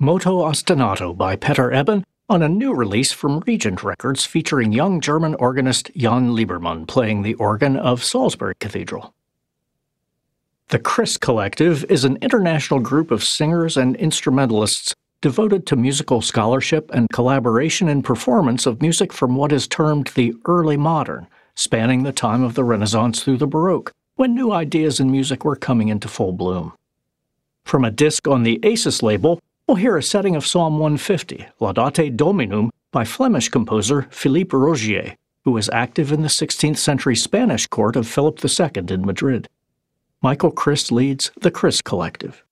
Moto Ostinato by Peter Eben on a new release from Regent Records featuring young German organist Jan Liebermann playing the organ of Salisbury Cathedral. The Chris Collective is an international group of singers and instrumentalists devoted to musical scholarship and collaboration in performance of music from what is termed the early modern, spanning the time of the Renaissance through the Baroque, when new ideas in music were coming into full bloom. From a disc on the Aces label, we'll hear a setting of Psalm 150, Laudate Dominum, by Flemish composer Philippe Rogier, who was active in the 16th century Spanish court of Philip II in Madrid. Michael Christ leads the Chris Collective.